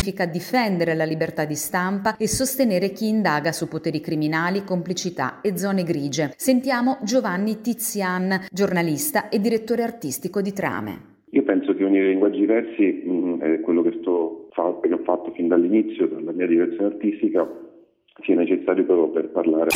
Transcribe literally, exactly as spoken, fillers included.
significa difendere la libertà di stampa e sostenere chi indaga su poteri criminali, complicità e zone grigie. Sentiamo Giovanni Tizian, giornalista e direttore artistico di Trame. Io penso che unire linguaggi diversi mh, è quello che sto fa- che ho fatto fin dall'inizio della mia direzione artistica, sia necessario proprio per parlare